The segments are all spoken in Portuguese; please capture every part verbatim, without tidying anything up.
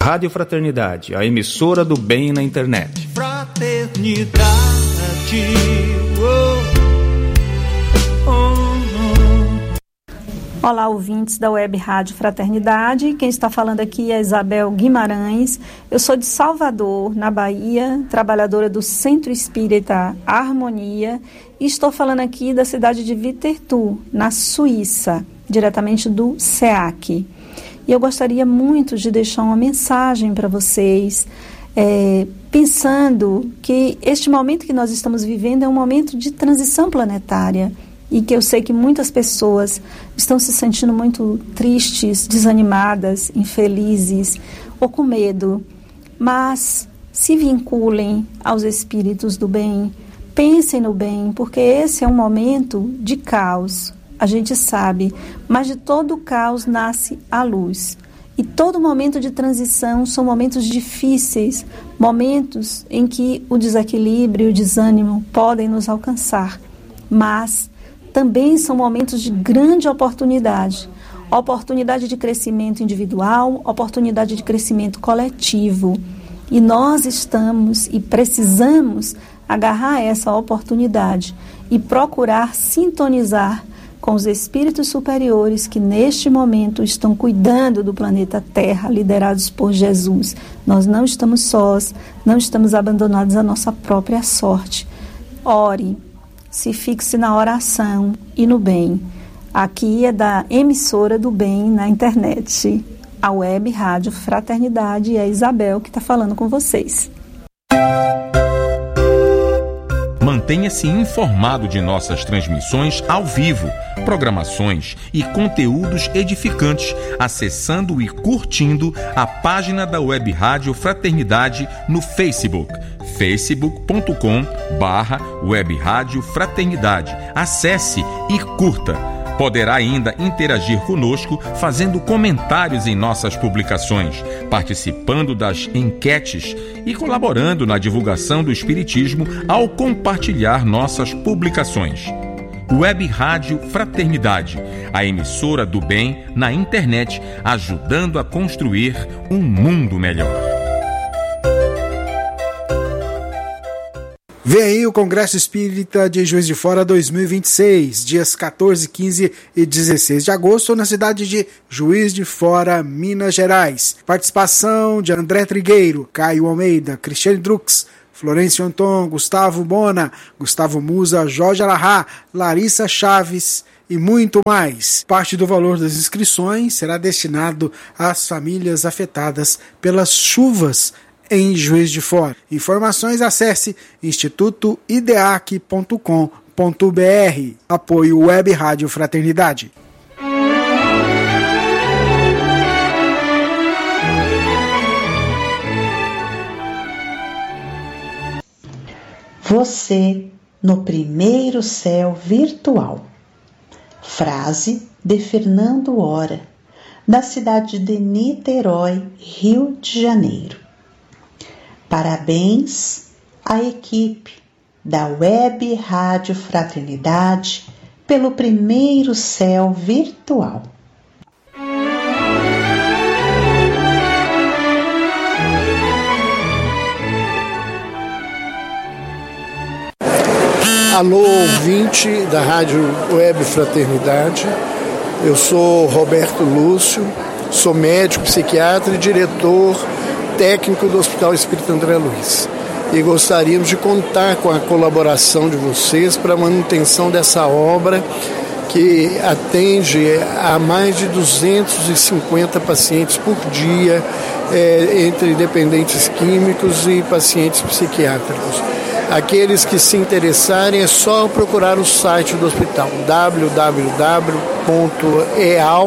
Rádio Fraternidade, a emissora do bem na internet. Fraternidade. Oh, oh, oh. Olá, ouvintes da Web Rádio Fraternidade. Quem está falando aqui é Isabel Guimarães. Eu sou de Salvador, na Bahia, trabalhadora do Centro Espírita Harmonia, e estou falando aqui da cidade de Winterthur, na Suíça, diretamente do S E A C. E eu gostaria muito de deixar uma mensagem para vocês, é, pensando que este momento que nós estamos vivendo é um momento de transição planetária e que eu sei que muitas pessoas estão se sentindo muito tristes, desanimadas, infelizes ou com medo. Mas se vinculem aos espíritos do bem, pensem no bem, porque esse é um momento de caos. A gente sabe, mas de todo o caos nasce a luz. E todo momento de transição são momentos difíceis, momentos em que o desequilíbrio e o desânimo podem nos alcançar. Mas também são momentos de grande oportunidade. Oportunidade de crescimento individual, oportunidade de crescimento coletivo. E nós estamos e precisamos agarrar essa oportunidade e procurar sintonizar com os espíritos superiores que neste momento estão cuidando do planeta Terra, liderados por Jesus. Nós não estamos sós, não estamos abandonados à nossa própria sorte. Ore, se fixe na oração e no bem. Aqui é da emissora do bem na internet, a Web Rádio Fraternidade, e a Isabel que está falando com vocês. Mantenha-se informado de nossas transmissões ao vivo, programações e conteúdos edificantes, acessando e curtindo a página da Web Rádio Fraternidade no Facebook, facebook ponto com barra Web Rádio Fraternidade. Acesse e curta. Poderá ainda interagir conosco fazendo comentários em nossas publicações, participando das enquetes e colaborando na divulgação do Espiritismo ao compartilhar nossas publicações. Web Rádio Fraternidade, a emissora do bem na internet, ajudando a construir um mundo melhor. Vem aí o Congresso Espírita de Juiz de Fora dois mil e vinte e seis, dias quatorze, quinze e dezesseis de agosto, na cidade de Juiz de Fora, Minas Gerais. Participação de André Trigueiro, Caio Almeida, Cristiane Drux, Florencio Anton, Gustavo Bona, Gustavo Musa, Jorge Alahá, Larissa Chaves e muito mais. Parte do valor das inscrições será destinado às famílias afetadas pelas chuvas em Juiz de Fora. Informações, acesse instituto ideac ponto com ponto br. Apoio Web Rádio Fraternidade. Você no primeiro céu virtual. Frase de Fernando Ora, da cidade de Niterói, Rio de Janeiro. Parabéns à equipe da Web Rádio Fraternidade pelo primeiro céu virtual. Alô, ouvinte da Rádio Web Fraternidade. Eu sou Roberto Lúcio, sou médico, psiquiatra e diretor técnico do Hospital Espírita André Luiz. E gostaríamos de contar com a colaboração de vocês para a manutenção dessa obra que atende a mais de duzentos e cinquenta pacientes por dia, é, entre dependentes químicos e pacientes psiquiátricos. Aqueles que se interessarem é só procurar o site do hospital w w w ponto eal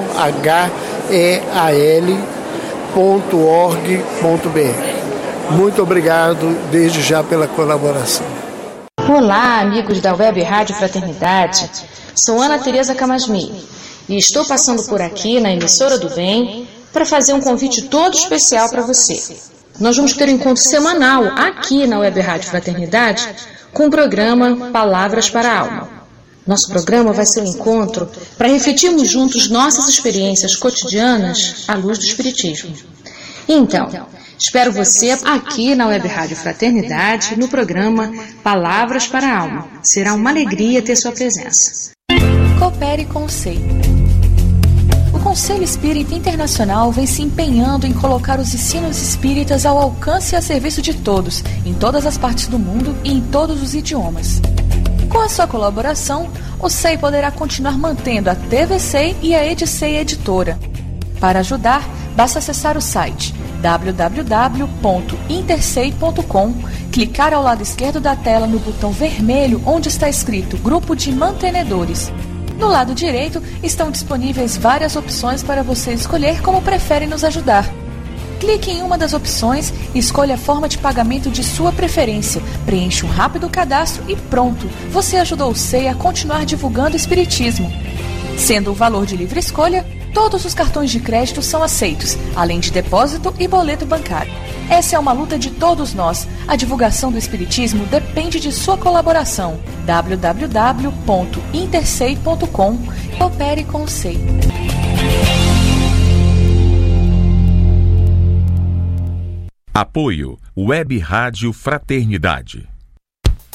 ponto org ponto b r. Muito obrigado desde já pela colaboração. Olá, amigos da Web Rádio Fraternidade. Sou Ana Tereza Camasmi e estou passando por aqui na emissora do Bem para fazer um convite todo especial para você. Nós vamos ter um encontro semanal aqui na Web Rádio Fraternidade com o programa Palavras para a Alma. Nosso programa vai ser um encontro para refletirmos juntos nossas experiências cotidianas à luz do Espiritismo. Então, espero você aqui na Web Rádio Fraternidade, no programa Palavras para a Alma. Será uma alegria ter sua presença. Coopere com o S E I. O Conselho Espírita Internacional vem se empenhando em colocar os ensinos espíritas ao alcance e a serviço de todos, em todas as partes do mundo e em todos os idiomas. Com a sua colaboração, o S E I poderá continuar mantendo a T V S E I e a EdSEI Editora. Para ajudar, basta acessar o site w w w ponto intersei ponto com, clicar ao lado esquerdo da tela no botão vermelho onde está escrito Grupo de Mantenedores. No lado direito estão disponíveis várias opções para você escolher como prefere nos ajudar. Clique em uma das opções e escolha a forma de pagamento de sua preferência. Preencha um rápido cadastro e pronto! Você ajudou o S E I a continuar divulgando o Espiritismo. Sendo o valor de livre escolha, todos os cartões de crédito são aceitos, além de depósito e boleto bancário. Essa é uma luta de todos nós. A divulgação do Espiritismo depende de sua colaboração. w w w ponto intersei ponto com. Coopere com o S E I. Apoio Web Rádio Fraternidade.